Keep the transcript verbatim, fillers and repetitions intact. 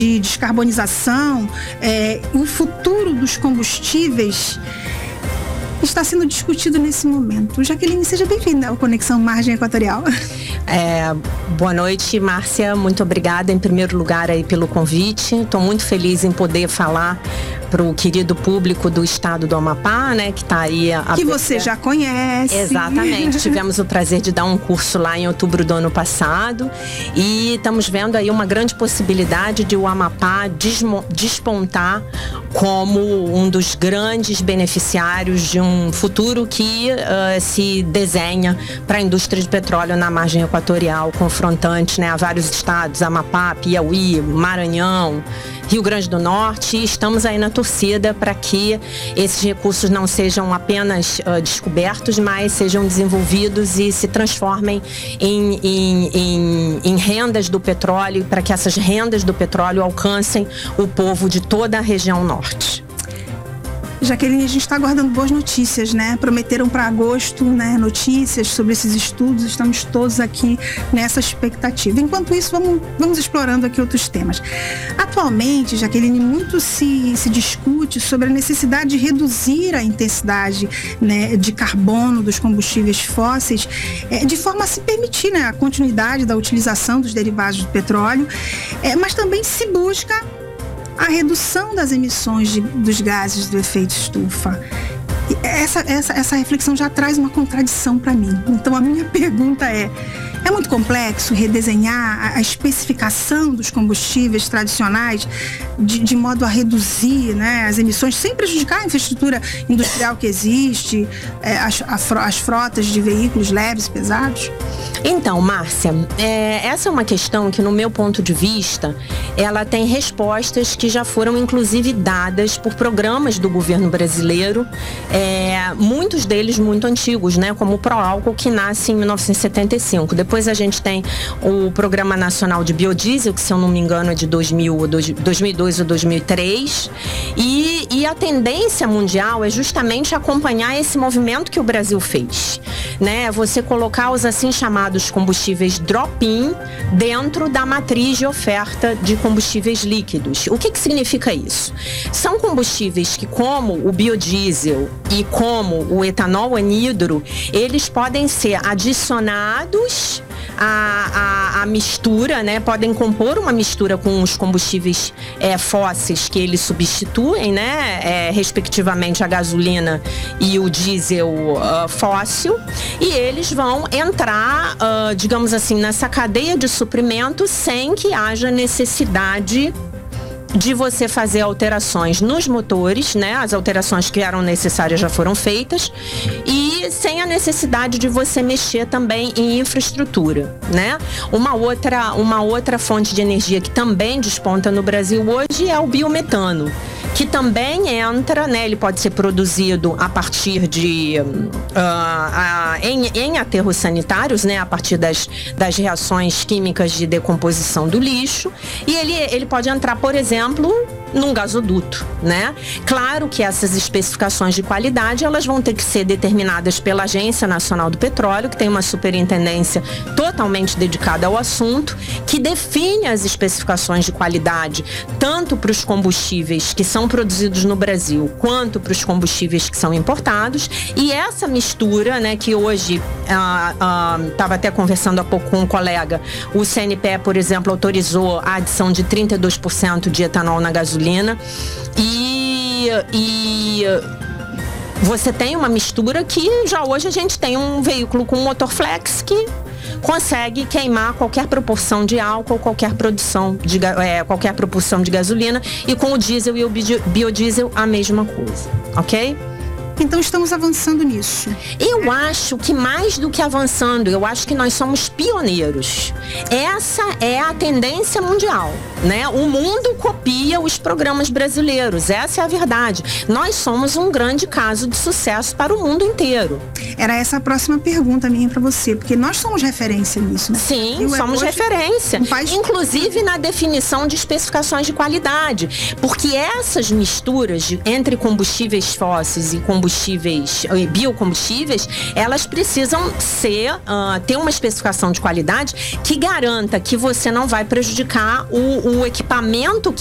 de descarbonização, é, o futuro dos combustíveis está sendo discutido nesse momento. Jaqueline, seja bem-vinda ao Conexão Margem Equatorial. É, boa noite, Márcia. Muito obrigada, em primeiro lugar, aí, pelo convite. Estou muito feliz em poder falar para o querido público do estado do Amapá, né, que está aí... A... Que você já conhece. Exatamente. Tivemos o prazer de dar um curso lá em outubro do ano passado e estamos vendo aí uma grande possibilidade de o Amapá desmo... despontar como um dos grandes beneficiários de um futuro que uh, se desenha para a indústria de petróleo na margem equatorial, confrontante, né, a vários estados, Amapá, Piauí, Maranhão, Rio Grande do Norte, e estamos aí na torcida para que esses recursos não sejam apenas uh, descobertos, mas sejam desenvolvidos e se transformem em, em, em, em rendas do petróleo, para que essas rendas do petróleo alcancem o povo de toda a região norte. Jaqueline, a gente está aguardando boas notícias, né? Prometeram para agosto, né, notícias sobre esses estudos. Estamos todos aqui nessa expectativa. Enquanto isso, vamos, vamos explorando aqui outros temas. Atualmente, Jaqueline, muito se, se discute sobre a necessidade de reduzir a intensidade, né, de carbono dos combustíveis fósseis, é, de forma a se permitir, né, a continuidade da utilização dos derivados do petróleo, é, mas também se busca a redução das emissões de, dos gases do efeito estufa. Essa, essa, essa reflexão já traz uma contradição para mim. Então, a minha pergunta é: é muito complexo redesenhar a, a especificação dos combustíveis tradicionais de, de modo a reduzir, né, as emissões, sem prejudicar a infraestrutura industrial que existe, é, as, a, as frotas de veículos leves e pesados? Então, Márcia, é, essa é uma questão que, no meu ponto de vista, ela tem respostas que já foram, inclusive, dadas por programas do governo brasileiro, é, muitos deles muito antigos, né, como o Proálcool, que nasce em mil novecentos e setenta e cinco. Depois a gente tem o Programa Nacional de Biodiesel, que, se eu não me engano, é de dois mil, dois mil e dois ou dois mil e três. E, e a tendência mundial é justamente acompanhar esse movimento que o Brasil fez, né? Você colocar os assim chamados combustíveis drop-in dentro da matriz de oferta de combustíveis líquidos. O que que significa isso? São combustíveis que, como o biodiesel e como o etanol anidro, eles podem ser adicionados à, à, à mistura, né? Podem compor uma mistura com os combustíveis é, fósseis que eles substituem, né? É, respectivamente a gasolina e o diesel uh, fóssil, e eles vão entrar, uh, digamos assim, nessa cadeia de suprimento sem que haja necessidade de você fazer alterações nos motores, né? As alterações que eram necessárias já foram feitas, e sem a necessidade de você mexer também em infraestrutura, né? Uma outra, uma outra fonte de energia que também desponta no Brasil hoje é o biometano, que também entra, né? Ele pode ser produzido a partir de uh, uh, em, em aterros sanitários, né? A partir das, das reações químicas de decomposição do lixo, e ele, ele pode entrar, por exemplo, num gasoduto, né? Claro que essas especificações de qualidade, elas vão ter que ser determinadas pela Agência Nacional do Petróleo, que tem uma superintendência totalmente dedicada ao assunto, que define as especificações de qualidade tanto para os combustíveis que são produzidos no Brasil, quanto para os combustíveis que são importados. E essa mistura, né, que hoje estava até conversando há pouco com um colega, o C N P E, por exemplo, autorizou a adição de trinta e dois por cento de etanol na gasolina, e, e você tem uma mistura que já hoje a gente tem um veículo com motor flex que consegue queimar qualquer proporção de álcool, qualquer produção de é, qualquer proporção de gasolina, e com o diesel e o biodiesel a mesma coisa, ok? Então estamos avançando nisso. Eu acho que mais do que avançando, eu acho que nós somos pioneiros. Essa é a tendência mundial, né? O mundo copia os programas brasileiros, essa é a verdade. Nós somos um grande caso de sucesso para o mundo inteiro. Era essa a próxima pergunta minha para você, porque nós somos referência nisso, né? Sim, somos referência. Um país... Inclusive na definição de especificações de qualidade, porque essas misturas de, entre combustíveis fósseis e combustíveis combustíveis, biocombustíveis, elas precisam ser, uh, ter uma especificação de qualidade que garanta que você não vai prejudicar o, o equipamento